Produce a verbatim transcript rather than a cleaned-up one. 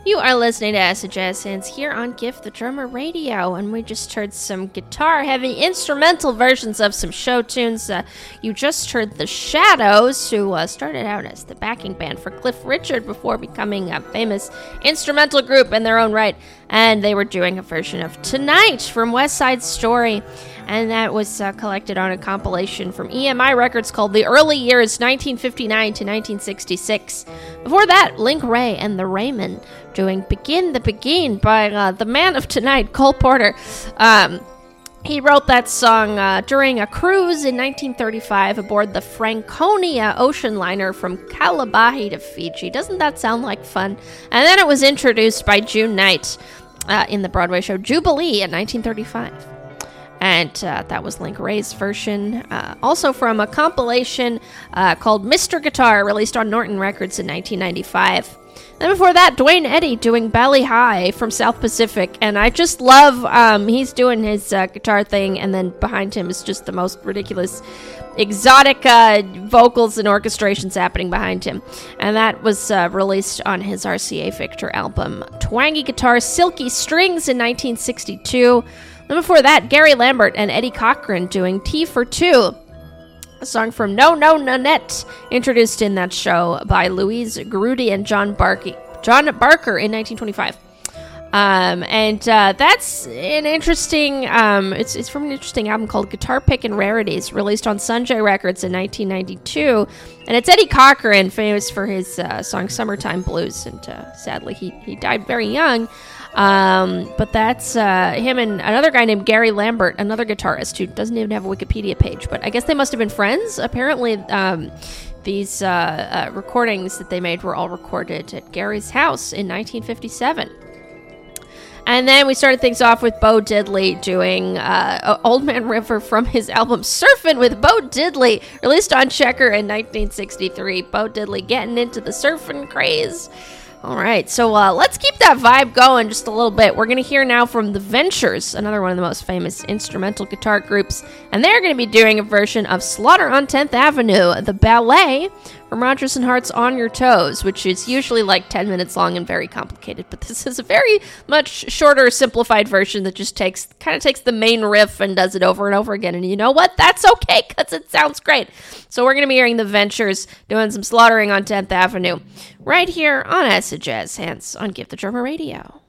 You are listening to Acid Jazz Hands here on Gift the Drummer Radio, and we just heard some guitar-heavy instrumental versions of some show tunes. Uh, you just heard The Shadows, who uh, started out as the backing band for Cliff Richard before becoming a famous instrumental group in their own right, and they were doing a version of Tonight from West Side Story, and that was uh, collected on a compilation from E M I Records called The Early Years nineteen fifty-nine to nineteen sixty-six. Before that, Link Wray and the Raymond doing Begin the Begin by uh, the man of tonight, Cole Porter. Um, he wrote that song uh, during a cruise in nineteen thirty-five aboard the Franconia ocean liner from Kalabahi to Fiji. Doesn't that sound like fun? And then it was introduced by June Knight uh, in the Broadway show Jubilee in nineteen thirty-five. And uh, that was Link Wray's version. Uh, also from a compilation uh, called Mister Guitar, released on Norton Records in nineteen ninety-five. Then before that, Dwayne Eddy doing Bally High from South Pacific. And I just love, um, he's doing his uh, guitar thing, and then behind him is just the most ridiculous, exotic uh, vocals and orchestrations happening behind him. And that was uh, released on his R C A Victor album, Twangy Guitar, Silky Strings in nineteen sixty-two. Then before that, Gary Lambert and Eddie Cochran doing Tea for Two, a song from No No Nanette, introduced in that show by Louise Grudy and John Barkey, John Barker in nineteen twenty-five. Um, and uh, that's an interesting, um, it's, it's from an interesting album called Guitar Pick and Rarities, released on Sunjay Records in nineteen ninety-two. And it's Eddie Cochran, famous for his uh, song Summertime Blues, and uh, sadly he, he died very young. Um, but that's uh, him and another guy named Gary Lambert, another guitarist who doesn't even have a Wikipedia page, but I guess they must have been friends. Apparently, um, these uh, uh, recordings that they made were all recorded at Gary's house in nineteen fifty-seven. And then we started things off with Bo Diddley doing uh, Old Man River from his album Surfin' with Bo Diddley, released on Checker in nineteen sixty-three. Bo Diddley getting into the surfing craze. All right, so uh, let's keep that vibe going just a little bit. We're going to hear now from The Ventures, another one of the most famous instrumental guitar groups, and they're going to be doing a version of Slaughter on tenth Avenue, the ballet from Rodgers and Hart's On Your Toes, which is usually like ten minutes long and very complicated, but this is a very much shorter, simplified version that just takes kind of takes the main riff and does it over and over again, and you know what? That's okay, because it sounds great. So we're going to be hearing The Ventures doing some slaughtering on tenth Avenue right here on Acid Jazz Hands on Give the Drummer Radio.